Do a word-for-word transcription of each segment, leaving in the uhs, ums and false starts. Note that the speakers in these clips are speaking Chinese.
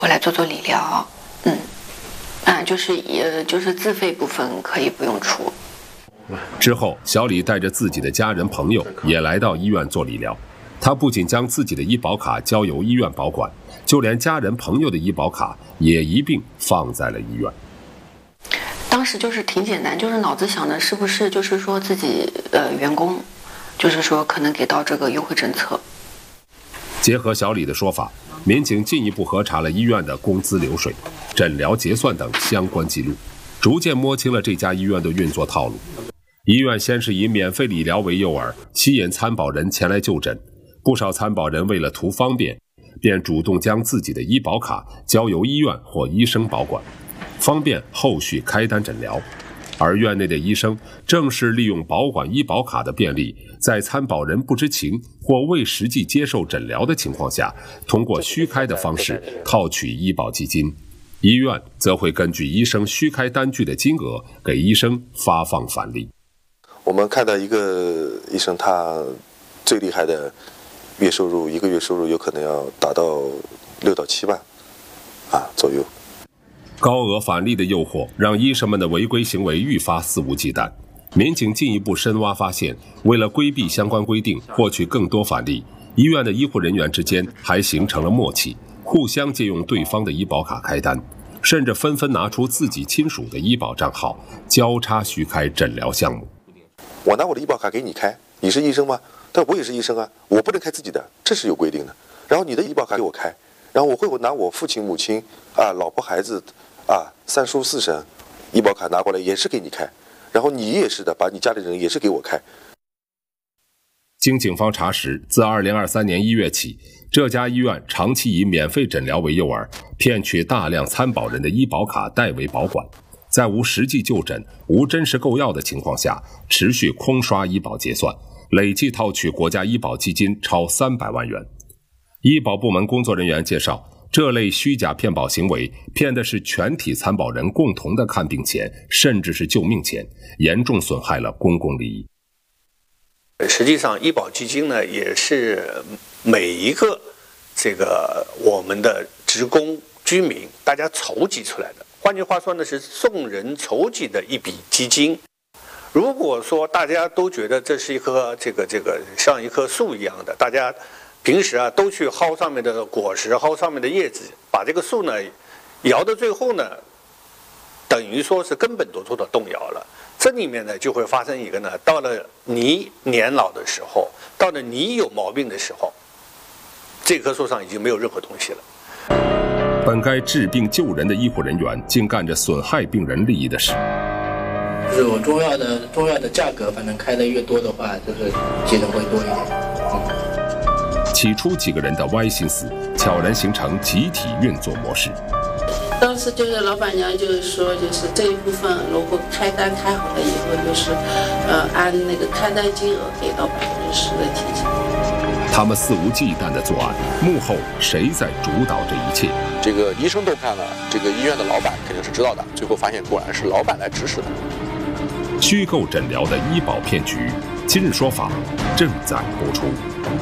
我来做做理疗，嗯，啊，就是呃，就是自费部分可以不用出。 之后，小李带着自己的家人朋友也来到医院做理疗。他不仅将自己的医保卡交由医院保管，就连家人朋友的医保卡也一并放在了医院。 当时就是挺简单，就是脑子想的是不是就是说自己呃员工，就是说可能给到这个优惠政策。 结合小李的说法，民警进一步核查了医院的工资流水、诊疗结算等相关记录，逐渐摸清了这家医院的运作套路。医院先是以免费理疗为诱饵，吸引参保人前来就诊。不少参保人为了图方便，便主动将自己的医保卡交由医院或医生保管，方便后续开单诊疗。而院内的医生正是利用保管医保卡的便利，在参保人不知情或未实际接受诊疗的情况下，通过虚开的方式套取医保基金。医院则会根据医生虚开单据的金额给医生发放返利。 我们看到一个医生，他最厉害的月收入，一个月收入有可能要达到六到七万啊左右。 高额返利的诱惑让医生们的违规行为愈发肆无忌惮。民警进一步深挖发现，为了规避相关规定，获取更多返利，医院的医护人员之间还形成了默契，互相借用对方的医保卡开单，甚至纷纷拿出自己亲属的医保账号，交叉虚开诊疗项目。 我拿我的医保卡给你开，你是医生吗？但我也是医生啊，我不能开自己的，这是有规定的。然后你的医保卡给我开，然后我会我拿我父亲、母亲啊、老婆、孩子啊、三叔四婶医保卡拿过来也是给你开，然后你也是的，把你家里人也是给我开。 经警方查实，自二零二三年一月起，这家医院长期以免费诊疗为诱饵，骗取大量参保人的医保卡代为保管，在无实际就诊、无真实购药的情况下，持续空刷医保结算，累计套取国家医保基金超三百万元。医保部门工作人员介绍，这类虚假骗保行为骗的是全体参保人共同的看病钱，甚至是救命钱，严重损害了公共利益。 实际上，医保基金呢，也是每一个这个我们的职工居民大家筹集出来的。换句话说呢，是众人筹集的一笔基金。如果说大家都觉得这是一棵这个这个像一棵树一样的，大家平时啊都去薅上面的果实，薅上面的叶子，把这个树呢摇到最后呢，等于说是根本都做到动摇了。这里面呢就会发生一个呢，到了你年老的时候，到了你有毛病的时候，这棵树上已经没有任何东西了。 本该治病救人的医护人员，竟干着损害病人利益的事。 就是我中药的中药的价格，反正开的越多的话，就是节能会多一点。嗯。 起初几个人的歪心思，悄然形成集体运作模式。 当时就是老板娘就是说，就是这一部分如果开单开好了以后，就是呃按那个开单金额给到百分之十的提成。 他们肆无忌惮的作案，幕后谁在主导这一切？ 这个医生都看了，这个医院的老板肯定是知道的，最后发现果然是老板来指使的。 虚构诊疗的医保骗局，今日说法正在播出。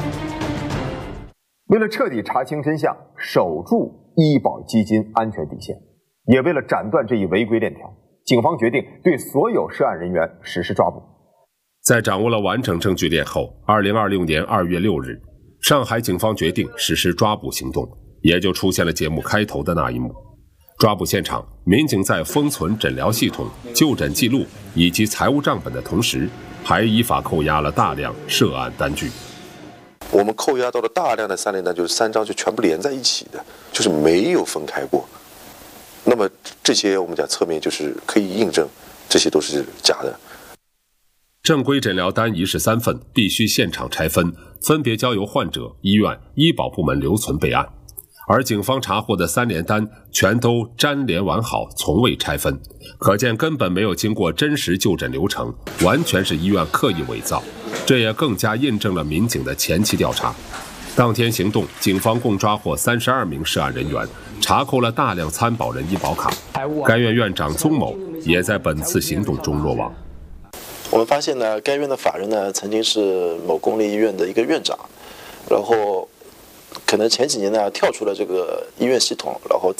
为了彻底查清真相，守住医保基金安全底线，也为了斩断这一违规链条，警方决定对所有涉案人员实施抓捕。 在掌握了完整证据链后，二零二六年二月六日，上海警方决定实施抓捕行动，也就出现了节目开头的那一幕。抓捕现场，民警在封存诊疗系统、就诊记录以及财务账本的同时，还依法扣押了大量涉案单据。 我们扣押到了大量的三联单，就是三张就全部连在一起的，就是没有分开过。那么这些我们讲侧面就是可以印证，这些都是假的。 正规诊疗单一式三份，必须现场拆分，分别交由患者、医院、医保部门留存备案。而警方查获的三联单全都粘连完好，从未拆分，可见根本没有经过真实就诊流程，完全是医院刻意伪造。这也更加印证了民警的前期调查。当天行动，警方共抓获三十二名涉案人员，查扣了大量参保人医保卡。该院院长宗某也在本次行动中落网。 我们发现呢，该院的法人呢曾经是某公立医院的一个院长，然后可能前几年呢跳出了这个医院系统，然后